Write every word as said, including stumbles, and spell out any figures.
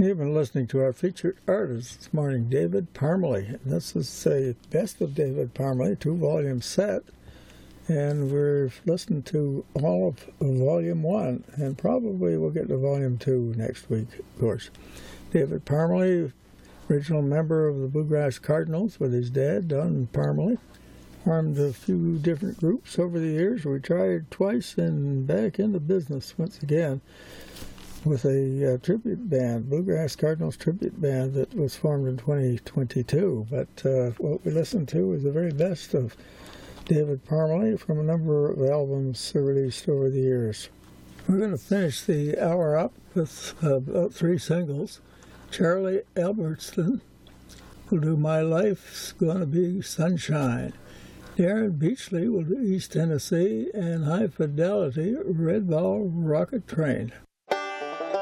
You've been listening to our featured artist this morning, David Parmalee. This is a Best of David Parmalee, two-volume set, and we're listening to all of Volume one, and probably we'll get to Volume two next week, of course. David Parmalee, original member of the Bluegrass Cardinals with his dad, Don Parmalee. Formed a few different groups over the years, retired twice, and back into business once again with a uh, tribute band, Bluegrass Cardinals tribute band that was formed in twenty twenty-two. But uh, what we listened to is the very best of David Parmalee from a number of albums released over the years. We're going to finish the hour up with uh, about three singles. Charlie Albertson will do My Life's Gonna Be Sunshine. Darren Beachley will do East Tennessee, and High Fidelity, Red Ball Rocket Train.